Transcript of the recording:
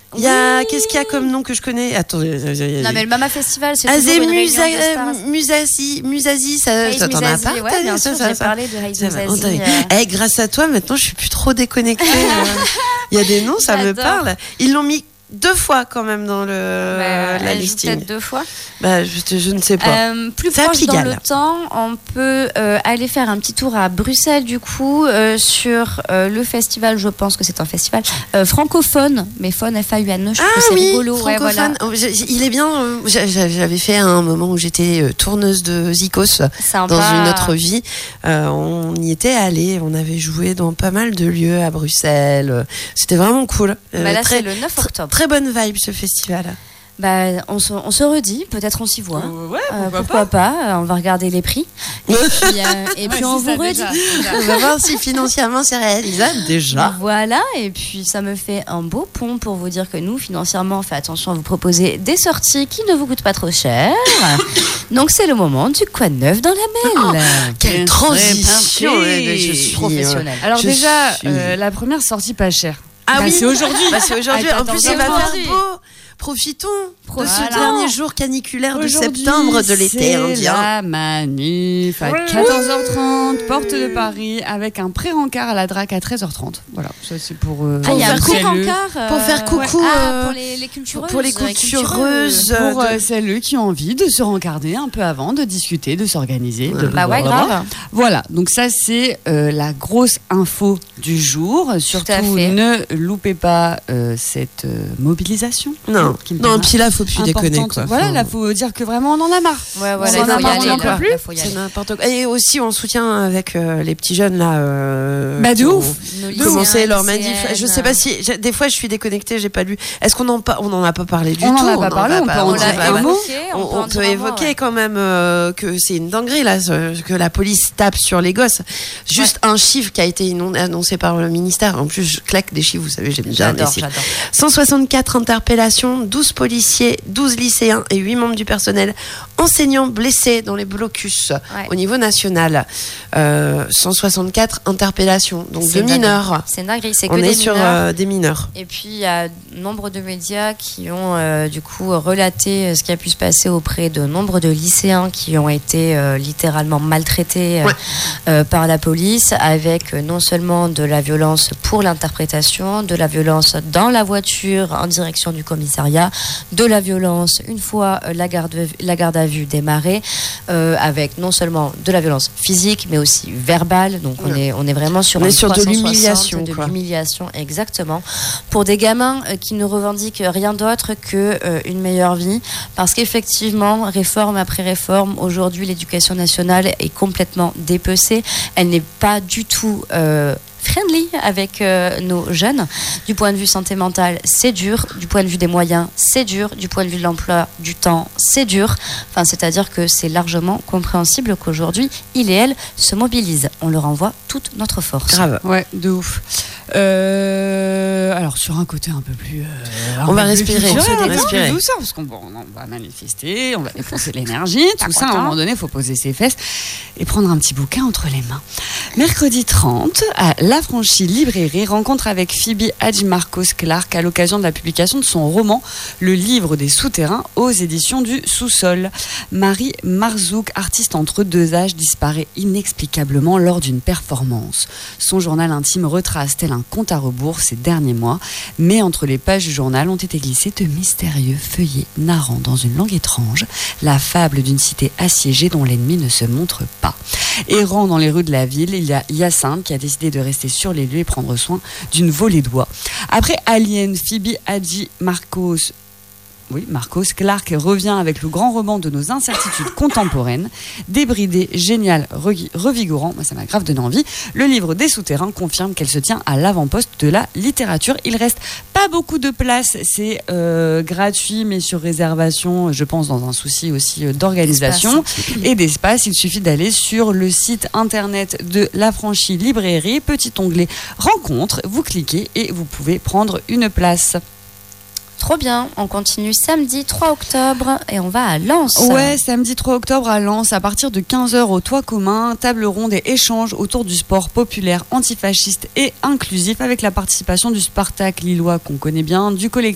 Il y a qu'est-ce qu'il y a comme nom que je connais? Attends. Non mais le Mama Festival, c'est toujours une réunion de stars. Musazi, ça t'en as pas? Ouais, bien sûr, j'ai parlé de Haïs Musazi. Grâce à toi, maintenant, je suis plus trop déconnectée. Il y a des noms, ça me parle. Ils l'ont mis 2 fois quand même dans la listing. Peut-être 2 fois. Je ne sais pas. Plus proche dans le temps, on peut aller faire un petit tour à Bruxelles du coup sur le festival. Je pense que c'est un festival francophone, mais phone F-A-U-N-E. Je trouve que c'est rigolo. Francophone. Ouais, voilà. Il est bien. J'avais fait un moment où j'étais tourneuse de Zikos dans une autre vie. On y était allés. On avait joué dans pas mal de lieux à Bruxelles. C'était vraiment cool. Là, c'est le 9 octobre. Très bonne vibe ce festival. On se redit, peut-être on s'y voit. Pourquoi pas. On va regarder les prix. Et puis on vous redit. On va voir si financièrement c'est réalisable déjà. Voilà, et puis ça me fait un beau pont pour vous dire que nous, financièrement, on fait attention à vous proposer des sorties qui ne vous coûtent pas trop cher. Donc c'est le moment du quoi de neuf dans la mail. Quelle transition. Je suis professionnelle. Alors la première sortie pas chère. C'est aujourd'hui. Attends, en plus, il va faire beau. Profitons de ce dernier jour caniculaire de septembre de l'été indien. La manif à 14h30, porte de Paris, avec un pré-rencard à la DRAC à 13h30. Voilà, ça c'est pour. Il y a un pré-rencard pour faire coucou pour les cultureuses. Pour les cultureuses. Pour celles qui ont envie de se rencarder un peu avant, de discuter, de s'organiser. Grave. Voilà, donc ça c'est la grosse info du jour. Surtout, ne loupez pas cette mobilisation. Non, puis là, faut plus déconner, quoi. Voilà, là, faut dire que vraiment, on en a marre. On en a marre, on n'en peut plus. C'est n'importe quoi. Et aussi, on soutient avec les petits jeunes, là. De ouf. Commencer leur manif. Je sais pas si, des fois, je suis déconnectée, j'ai pas lu. Est-ce qu'on en a pas parlé du tout? On en a pas parlé, on peut en dire un mot. On peut évoquer quand même que c'est une dinguerie, là, que la police tape sur les gosses. Juste un chiffre qui a été annoncé par le ministère. En plus, je claque des chiffres, vous savez, j'aime bien. J'adore. 164 interpellations, 12 policiers, 12 lycéens et 8 membres du personnel enseignants blessés dans les blocus au niveau national. 164 interpellations, donc de mineurs. C'est dingue, c'est que on des est sur des mineurs. Et puis il y a nombre de médias qui ont du coup relaté ce qui a pu se passer auprès de nombre de lycéens qui ont été littéralement maltraités par la police, avec non seulement de la violence pour l'interprétation, de la violence dans la voiture en direction du commissariat, de la violence une fois la garde à vue démarrée, avec non seulement de la violence physique mais aussi verbale. Donc on est vraiment sur de l'humiliation, de l'humiliation, exactement, pour des gamins qui ne revendiquent rien d'autre que une meilleure vie, parce qu'effectivement, réforme après réforme, aujourd'hui l'éducation nationale est complètement dépecée. Elle n'est pas du tout friendly avec nos jeunes. Du point de vue santé mentale, c'est dur. Du point de vue des moyens, c'est dur. Du point de vue de l'emploi du temps, c'est dur. Enfin, c'est-à-dire que c'est largement compréhensible qu'aujourd'hui, il et elle se mobilisent. On leur envoie toute notre force. Grave. Ouais, de ouf. Alors, sur un côté un peu plus... on va respirer. Respirer. Tout ça, parce qu'on va manifester, on va défoncer l'énergie, tout ça, à un moment donné, il faut poser ses fesses et prendre un petit bouquin entre les mains. Mercredi 30, à La Franchie Librairie, rencontre avec Phoebe Hadjimarkos Clark à l'occasion de la publication de son roman Le Livre des Souterrains aux éditions du Sous-Sol. Marie Marzouk, artiste entre deux âges, disparaît inexplicablement lors d'une performance. Son journal intime retrace tel un compte à rebours ces derniers mois, mais entre les pages du journal ont été glissés de mystérieux feuillets narrant dans une langue étrange la fable d'une cité assiégée dont l'ennemi ne se montre pas. Errant dans les rues de la ville, il y a Hyacinthe qui a décidé de rester sur les lieux et prendre soin d'une volée d'oies. Après Alien, Phoebe Hadjimarkos Clark revient avec le grand roman de nos incertitudes contemporaines, débridé, génial, revigorant. Moi, ça m'a grave donné envie. Le livre des souterrains confirme qu'elle se tient à l'avant-poste de la littérature. Il reste pas beaucoup de place, c'est gratuit, mais sur réservation, je pense, dans un souci aussi d'organisation et d'espace. Il suffit d'aller sur le site internet de La Franchie Librairie, petit onglet rencontre, vous cliquez et vous pouvez prendre une place. Trop bien, on continue samedi 3 octobre et on va à Lens. Ouais, samedi 3 octobre à Lens, à partir de 15h au Toit commun, table ronde et échange autour du sport populaire, antifasciste et inclusif, avec la participation du Spartak lillois qu'on connaît bien, du collectif